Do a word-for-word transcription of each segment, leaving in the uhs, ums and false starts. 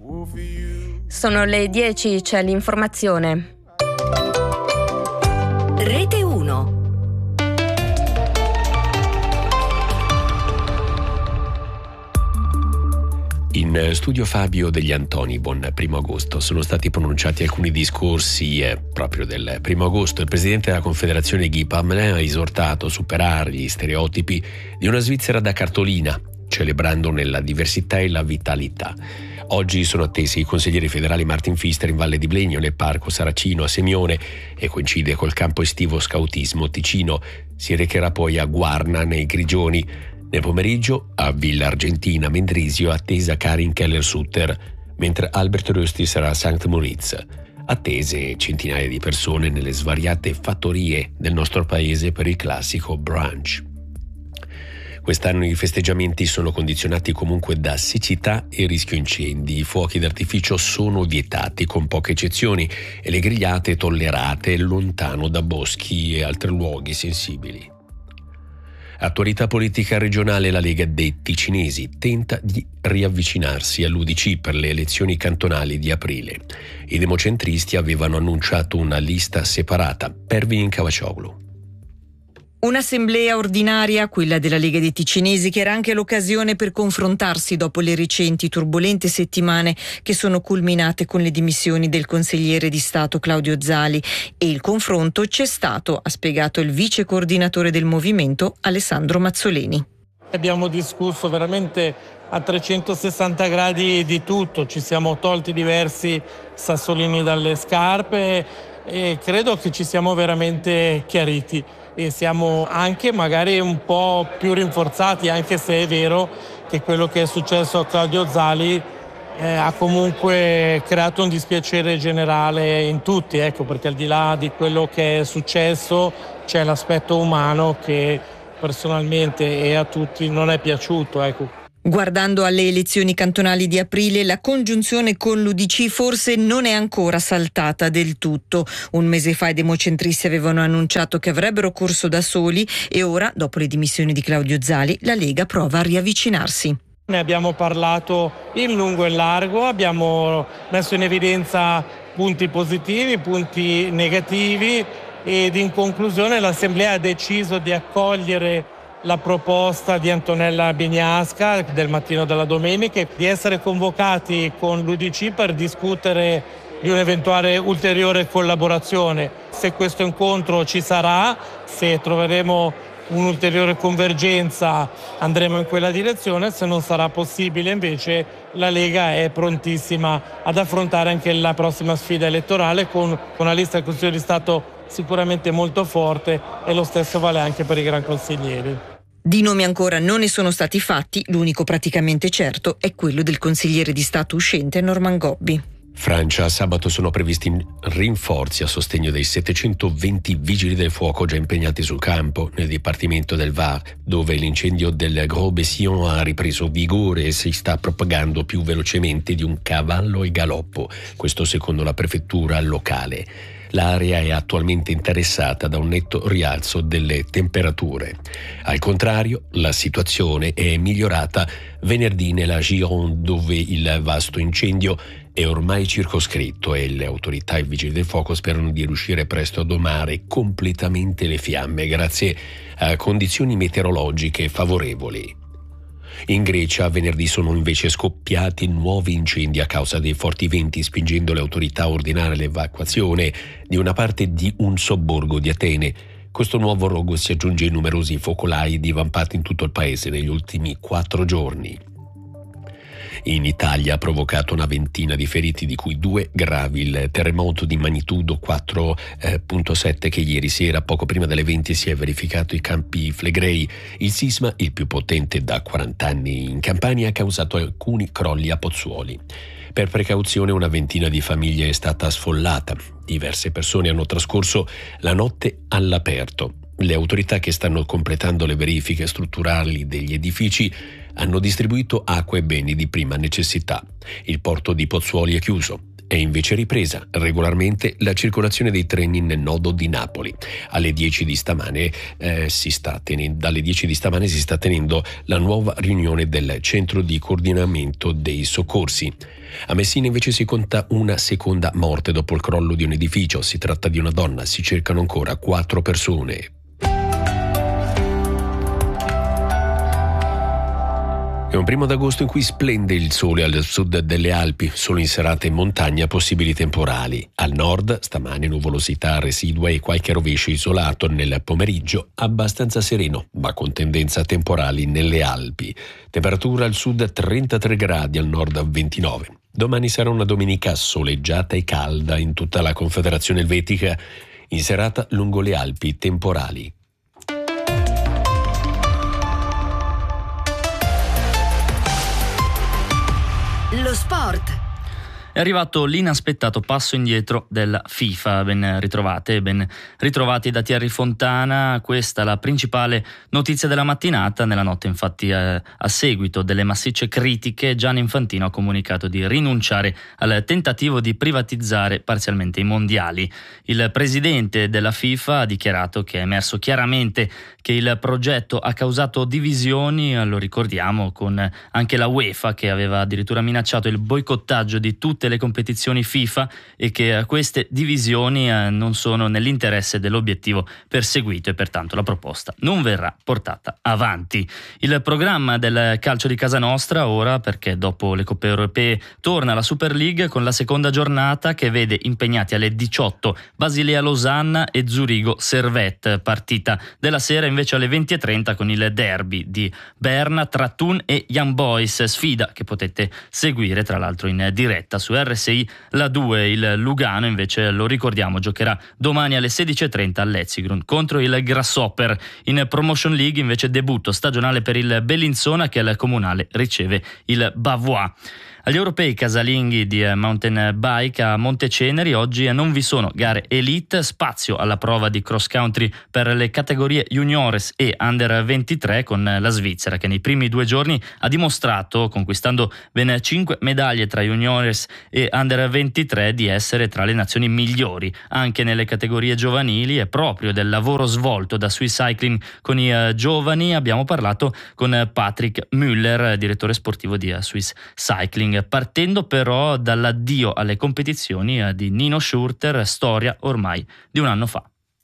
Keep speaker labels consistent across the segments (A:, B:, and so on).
A: Sono le dieci, c'è l'informazione.
B: Rete uno.
C: In studio Fabio Degli Antoni, buon primo agosto. Sono stati pronunciati alcuni discorsi eh, proprio del primo agosto. Il presidente della Confederazione Guy Parmelin ha esortato a superare gli stereotipi di una Svizzera da cartolina, celebrandone la diversità e la vitalità. Oggi sono attesi i consiglieri federali Martin Pfister in Valle di Blegno, nel Parco Saracino a Semione, e coincide col campo estivo Scautismo Ticino. Si recherà poi a Guarna nei Grigioni. Nel pomeriggio a Villa Argentina Mendrisio attesa Karin Keller-Sutter, mentre Albert Rösti sarà a Sankt Moritz. Attese centinaia di persone nelle svariate fattorie del nostro paese per il classico brunch. Quest'anno i festeggiamenti sono condizionati comunque da siccità e rischio incendi. I fuochi d'artificio sono vietati con poche eccezioni e le grigliate tollerate lontano da boschi e altri luoghi sensibili. Attualità politica regionale. La Lega dei Ticinesi tenta di riavvicinarsi all'U D C per le elezioni cantonali di aprile. I democentristi avevano annunciato una lista separata. Pervin Cavaccioglu.
D: Un'assemblea ordinaria, quella della Lega dei Ticinesi, che era anche l'occasione per confrontarsi dopo le recenti turbolente settimane che sono culminate con le dimissioni del consigliere di Stato Claudio Zali. E il confronto c'è stato, ha spiegato il vice coordinatore del movimento Alessandro Mazzoleni.
E: Abbiamo discusso veramente a trecentosessanta gradi di tutto, ci siamo tolti diversi sassolini dalle scarpe e credo che ci siamo veramente chiariti. E siamo anche magari un po' più rinforzati, anche se è vero che quello che è successo a Claudio Zali eh, ha comunque creato un dispiacere generale in tutti, ecco, perché al di là di quello che è successo c'è l'aspetto umano che personalmente e a tutti non è piaciuto, ecco.
D: Guardando alle elezioni cantonali di aprile, la congiunzione con l'U D C forse non è ancora saltata del tutto. Un mese fa i democentristi avevano annunciato che avrebbero corso da soli e ora, dopo le dimissioni di Claudio Zali, la Lega prova a riavvicinarsi.
E: Ne abbiamo parlato in lungo e in largo, abbiamo messo in evidenza punti positivi, punti negativi ed in conclusione l'Assemblea ha deciso di accogliere la proposta di Antonella Bignasca del Mattino della Domenica di essere convocati con l'U D C per discutere di un'eventuale ulteriore collaborazione. Se questo incontro ci sarà, se troveremo un'ulteriore convergenza andremo in quella direzione, se non sarà possibile invece la Lega è prontissima ad affrontare anche la prossima sfida elettorale con una lista del Consiglio di Stato sicuramente molto forte e lo stesso vale anche per i gran consiglieri.
D: Di nomi ancora non ne sono stati fatti, l'unico praticamente certo è quello del consigliere di Stato uscente Norman Gobbi.
C: Francia, sabato sono previsti rinforzi a sostegno dei settecentoventi vigili del fuoco già impegnati sul campo nel dipartimento del Var, dove l'incendio del Gros Bessillon ha ripreso vigore e si sta propagando più velocemente di un cavallo e galoppo, questo secondo la prefettura locale. L'area è attualmente interessata da un netto rialzo delle temperature. Al contrario, la situazione è migliorata venerdì nella Gironde, dove il vasto incendio è ormai circoscritto e le autorità e i vigili del fuoco sperano di riuscire presto a domare completamente le fiamme grazie a condizioni meteorologiche favorevoli. In Grecia venerdì sono invece scoppiati nuovi incendi a causa dei forti venti, spingendo le autorità a ordinare l'evacuazione di una parte di un sobborgo di Atene. Questo nuovo rogo si aggiunge ai numerosi focolai divampati in tutto il paese negli ultimi quattro giorni. In Italia ha provocato una ventina di feriti, di cui due gravi. Il terremoto di magnitudo quattro virgola sette che ieri sera, poco prima delle venti, si è verificato ai Campi Flegrei. Il sisma, il più potente da quaranta anni in Campania, ha causato alcuni crolli a Pozzuoli. Per precauzione una ventina di famiglie è stata sfollata. Diverse persone hanno trascorso la notte all'aperto. Le autorità, che stanno completando le verifiche strutturali degli edifici, hanno distribuito acqua e beni di prima necessità. Il porto di Pozzuoli è chiuso. È invece ripresa regolarmente la circolazione dei treni nel nodo di Napoli. Alle dieci di stamane, eh, si sta tenendo, dalle dieci di stamane si sta tenendo la nuova riunione del centro di coordinamento dei soccorsi. A Messina invece si conta una seconda morte dopo il crollo di un edificio. Si tratta di una donna, si cercano ancora quattro persone. È un primo d'agosto in cui splende il sole al sud delle Alpi, solo in serate in montagna possibili temporali. Al nord stamane nuvolosità residua e qualche rovescio isolato nel pomeriggio, abbastanza sereno, ma con tendenza a temporali nelle Alpi. Temperatura al sud trentatré gradi, al nord ventinove. Domani sarà una domenica soleggiata e calda in tutta la Confederazione Elvetica. In serata lungo le Alpi temporali.
B: Lo sport.
F: È arrivato l'inaspettato passo indietro della FIFA. Ben ritrovate, ben ritrovati da Thierry Fontana. Questa è la principale notizia della mattinata. Nella notte, infatti, eh, a seguito delle massicce critiche, Gianni Infantino ha comunicato di rinunciare al tentativo di privatizzare parzialmente i mondiali. Il presidente della FIFA ha dichiarato che è emerso chiaramente che il progetto ha causato divisioni, lo ricordiamo, con anche la UEFA che aveva addirittura minacciato il boicottaggio di tutte le competizioni FIFA e che queste divisioni non sono nell'interesse dell'obiettivo perseguito e pertanto la proposta non verrà portata avanti. Il programma del calcio di casa nostra ora, perché dopo le coppe europee torna la Super League con la seconda giornata che vede impegnati alle diciotto Basilea Losanna e Zurigo Servette, partita della sera invece alle venti e trenta con il derby di Berna tra Thun e Young Boys, sfida che potete seguire tra l'altro in diretta su R S I La due. Il Lugano invece, lo ricordiamo, giocherà domani alle sedici e trenta all'Ezigrun contro il Grasshopper. In Promotion League invece debutto stagionale per il Bellinzona che al comunale riceve il Bavois. Agli europei casalinghi di mountain bike a Monteceneri oggi non vi sono gare elite, spazio alla prova di cross country per le categorie juniores e under ventitré con la Svizzera che nei primi due giorni ha dimostrato, conquistando ben cinque medaglie tra juniores e under ventitré, di essere tra le nazioni migliori anche nelle categorie giovanili. E proprio del lavoro svolto da Swiss Cycling con i giovani abbiamo parlato con Patrick Müller, direttore sportivo di Swiss Cycling, partendo però dall'addio alle competizioni di Nino Schurter, storia ormai di un anno fa.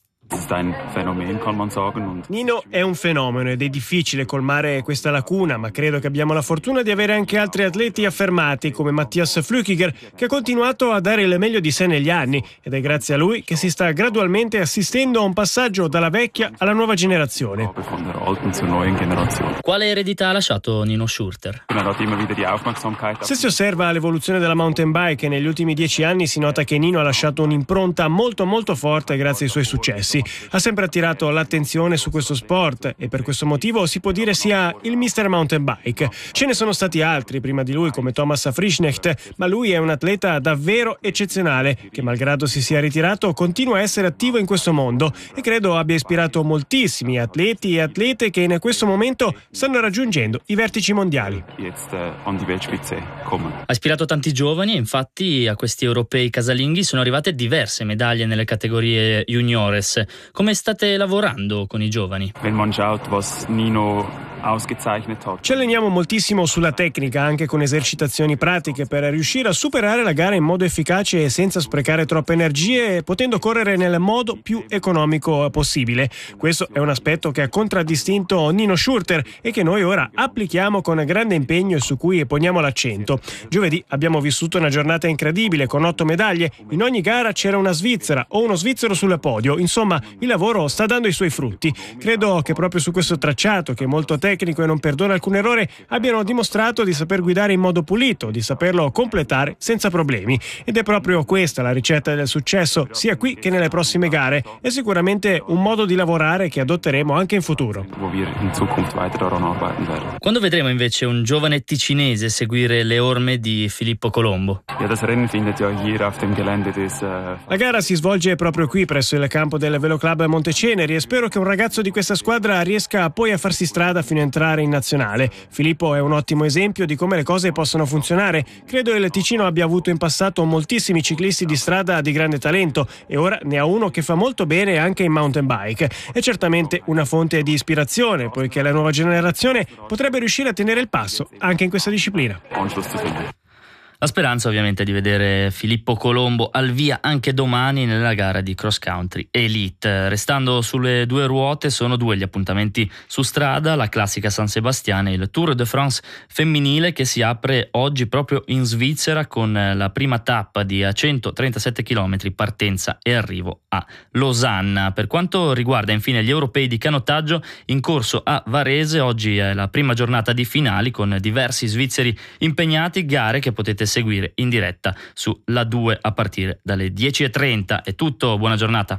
G: Nino è un fenomeno ed è difficile colmare questa lacuna, ma credo che abbiamo la fortuna di avere anche altri atleti affermati come Matthias Flückiger, che ha continuato a dare il meglio di sé negli anni, ed è grazie a lui che si sta gradualmente assistendo a un passaggio dalla vecchia alla nuova generazione.
F: Quale eredità ha lasciato Nino Schurter?
G: Se si osserva l'evoluzione della mountain bike negli ultimi dieci anni, si nota che Nino ha lasciato un'impronta molto molto forte grazie ai suoi successi. Ha sempre attirato l'attenzione su questo sport e per questo motivo si può dire sia il mister Mountain Bike. Ce ne sono stati altri prima di lui come Thomas Frischknecht, ma lui è un atleta davvero eccezionale che, malgrado si sia ritirato, continua a essere attivo in questo mondo e credo abbia ispirato moltissimi atleti e atlete che in questo momento stanno raggiungendo i vertici mondiali.
F: Ha ispirato tanti giovani e infatti a questi europei casalinghi sono arrivate diverse medaglie nelle categorie juniores. Come state lavorando con i giovani?
G: Ci alleniamo moltissimo sulla tecnica, anche con esercitazioni pratiche, per riuscire a superare la gara in modo efficace e senza sprecare troppe energie, potendo correre nel modo più economico possibile. Questo è un aspetto che ha contraddistinto Nino Schurter e che noi ora applichiamo con grande impegno e su cui poniamo l'accento. Giovedì abbiamo vissuto una giornata incredibile con otto medaglie. In ogni gara c'era una svizzera o uno svizzero sul podio. Insomma, il lavoro sta dando i suoi frutti. Credo che proprio su questo tracciato, che è molto tecnico e non perdona alcun errore, abbiano dimostrato di saper guidare in modo pulito, di saperlo completare senza problemi. Ed è proprio questa la ricetta del successo, sia qui che nelle prossime gare. È sicuramente un modo di lavorare che adotteremo anche in futuro.
F: Quando vedremo invece un giovane ticinese seguire le orme di Filippo Colombo?
G: La gara si svolge proprio qui presso il campo del Veloclub Monteceneri e spero che un ragazzo di questa squadra riesca poi a farsi strada fino entrare in nazionale. Filippo è un ottimo esempio di come le cose possono funzionare. Credo il Ticino abbia avuto in passato moltissimi ciclisti di strada di grande talento e ora ne ha uno che fa molto bene anche in mountain bike. È certamente una fonte di ispirazione, poiché la nuova generazione potrebbe riuscire a tenere il passo anche in questa disciplina.
F: La speranza ovviamente è di vedere Filippo Colombo al via anche domani nella gara di cross country elite. Restando sulle due ruote, sono due gli appuntamenti su strada, la classica San Sebastiano e il Tour de France femminile che si apre oggi proprio in Svizzera con la prima tappa di centotrentasette chilometri, partenza e arrivo a Losanna. Per quanto riguarda infine gli europei di canottaggio in corso a Varese, oggi è la prima giornata di finali con diversi svizzeri impegnati, gare che potete seguire in diretta su La due a partire dalle dieci e trenta. È tutto, buona giornata.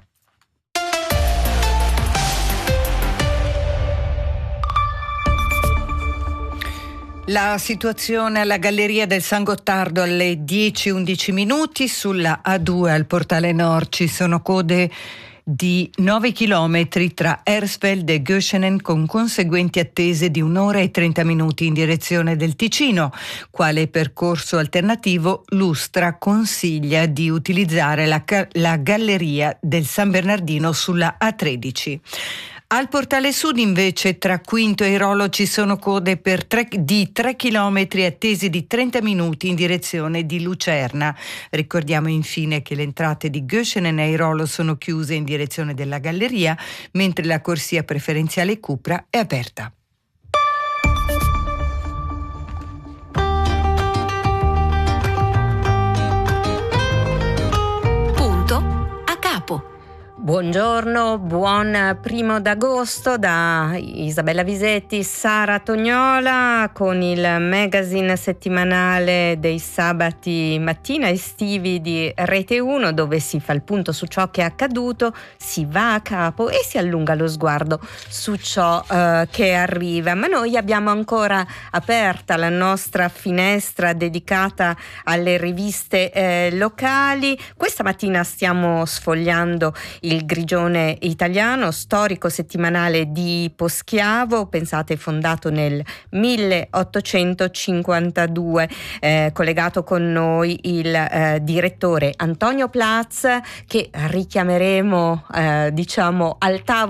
H: La situazione alla Galleria del San Gottardo alle dieci e undici minuti, sulla A due al Portale Nord ci sono code di nove chilometri tra Hersfeld e Göschenen con conseguenti attese di un'ora e trenta minuti in direzione del Ticino. Quale percorso alternativo, l'Ustra consiglia di utilizzare la, la Galleria del San Bernardino sulla A tredici. Al Portale Sud invece tra Quinto e Airolo ci sono code per tre, di tre chilometri attesi di trenta minuti in direzione di Lucerna. Ricordiamo infine che le entrate di Göschenen e Airolo sono chiuse in direzione della Galleria, mentre la corsia preferenziale Cupra è aperta.
B: Punto a capo.
A: Buongiorno, buon primo d'agosto da Isabella Visetti, Sara Tognola con il magazine settimanale dei sabati mattina estivi di Rete uno, dove si fa il punto su ciò che è accaduto, si va a capo e si allunga lo sguardo su ciò eh, che arriva. Ma noi abbiamo ancora aperta la nostra finestra dedicata alle riviste eh, locali. Questa mattina stiamo sfogliando il Il Grigione Italiano, storico settimanale di Poschiavo, pensate fondato nel milleottocentocinquantadue, eh, collegato con noi il eh, direttore Antonio Platz, che richiameremo eh, diciamo al tavolo